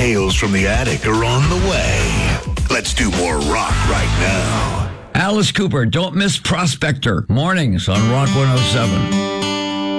Tales from the Attic are on the way. Let's do more rock right now. Alice Cooper, don't miss Prospector. Mornings on Rock 107.